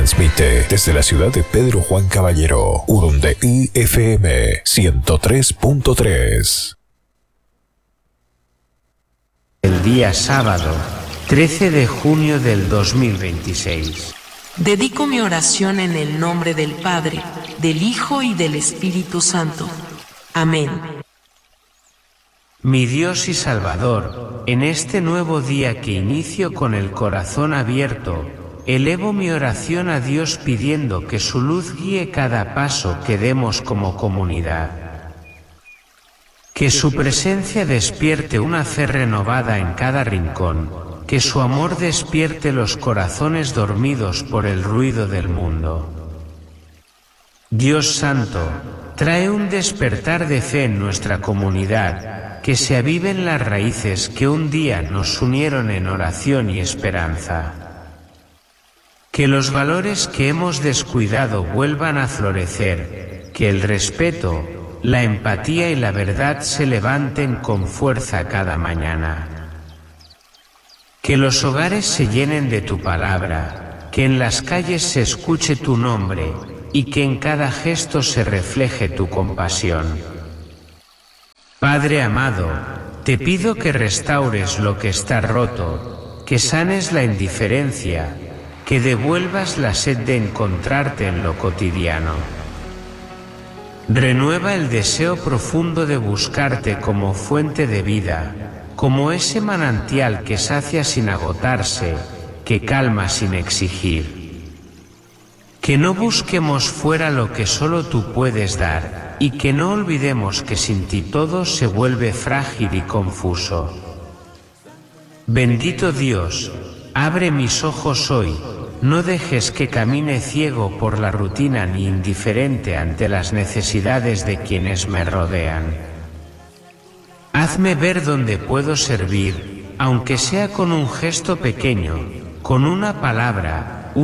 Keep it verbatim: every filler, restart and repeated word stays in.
Transmite desde la ciudad de Pedro Juan Caballero, Urundeí F M ciento tres punto tres. El día sábado, trece de junio del dos mil veintiséis. Dedico mi oración en el nombre del Padre, del Hijo y del Espíritu Santo. Amén. Mi Dios y Salvador, en este nuevo día que inicio con el corazón abierto, elevo mi oración a Dios pidiendo que su luz guíe cada paso que demos como comunidad. Que su presencia despierte una fe renovada en cada rincón, que su amor despierte los corazones dormidos por el ruido del mundo. Dios Santo, trae un despertar de fe en nuestra comunidad, que se aviven las raíces que un día nos unieron en oración y esperanza. Que los valores que hemos descuidado vuelvan a florecer, que el respeto, la empatía y la verdad se levanten con fuerza cada mañana. Que los hogares se llenen de tu palabra, que en las calles se escuche tu nombre y que en cada gesto se refleje tu compasión. Padre amado, te pido que restaures lo que está roto, que sanes la indiferencia, que devuelvas la sed de encontrarte en lo cotidiano. Renueva el deseo profundo de buscarte como fuente de vida, como ese manantial que sacia sin agotarse, que calma sin exigir. Que no busquemos fuera lo que solo tú puedes dar, y que no olvidemos que sin ti todo se vuelve frágil y confuso. Bendito Dios, abre mis ojos hoy, no dejes que camine ciego por la rutina ni indiferente ante las necesidades de quienes me rodean. Hazme ver dónde puedo servir, aunque sea con un gesto pequeño, con una palabra,